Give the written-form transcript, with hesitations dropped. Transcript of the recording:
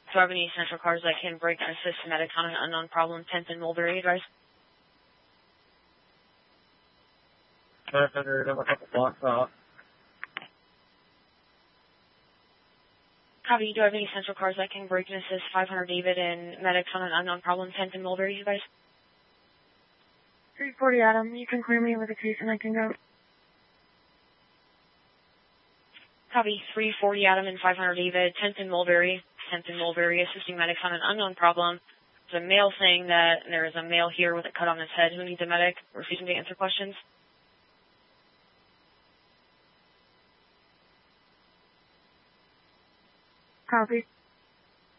Do I have any central cars that can break and assist medic on an unknown problem? 10th and Mulberry, advice. 500, I'm a couple blocks off. Copy. Do I have any central cars that can break and assist 500 David and medics on an unknown problem? 10th and Mulberry, advice. 340 Adam, you can clear me with a case and I can go. Copy. 340 Adam and 500 David, 10th and Mulberry, assisting medics on an unknown problem. There's a male saying that there is a male here with a cut on his head who needs a medic, refusing to answer questions. Copy.